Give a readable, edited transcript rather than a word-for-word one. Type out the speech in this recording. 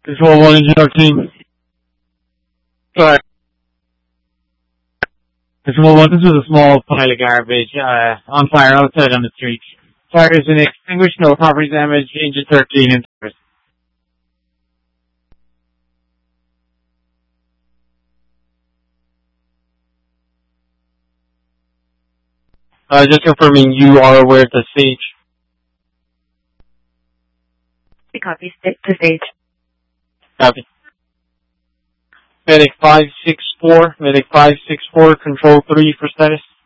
Control 1 Engine 13. Sorry. Control 1, this is a small pile of garbage on fire outside on the street. Fire has been extinguished, no property damage, Engine 13 in service. Just confirming you are aware of the stage. Copy, to stage. Copy. Medic 564, Control 3 for status.